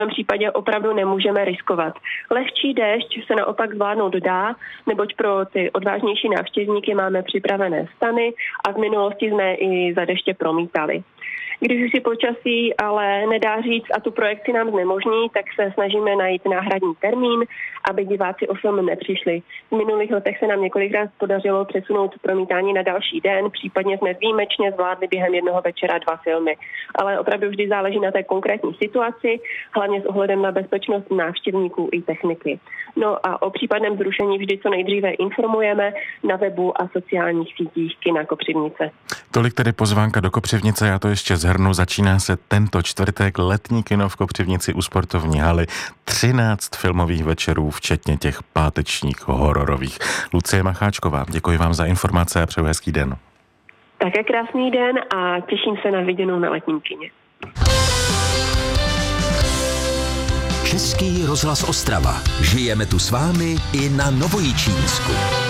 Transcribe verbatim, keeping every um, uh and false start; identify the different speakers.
Speaker 1: případě opravdu nemůžeme riskovat. Lehčí déšť se naopak zvládnout dá, neboť pro ty odvážnější návštěvníky máme připravené stany a v minulosti jsme i za deště promítali. Když už si počasí ale nedá říct a tu projekci nám znemožní, tak se snažíme najít náhradní termín, aby diváci o film nepřišli. V minulých letech se nám několikrát podařilo přesunout promítání na další den, případně jsme výjimečně zvládli během jednoho večera dva filmy. Ale opravdu vždy záleží na té konkrétní situaci, hlavně s ohledem na bezpečnost návštěvníků i techniky. No a o případném zrušení vždy co nejdříve informujeme na webu a sociálních sítích Kina Kopřivnice.
Speaker 2: Tolik tedy pozvánka do Kopřivnice, já to ještě zhrnu. Začíná se tento čtvrtek letní kino v Kopřivnici u sportovní haly. třináct filmových večerů, včetně těch pátečních hororových. Lucie Macháčková, děkuji vám za informace a přeju hezký den.
Speaker 1: Také krásný den a těším se na viděnou na letním kině.
Speaker 3: Český rozhlas Ostrava. Žijeme tu s vámi i na Novojičínsku.